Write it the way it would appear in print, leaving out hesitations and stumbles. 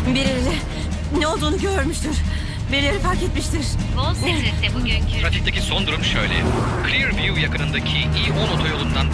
Birileri ne olduğunu görmüştür. Birileri fark etmiştir. Wall Street'te bugünkü Trafikteki son durum şöyle. Clearview yakınındaki E10 otoyolundan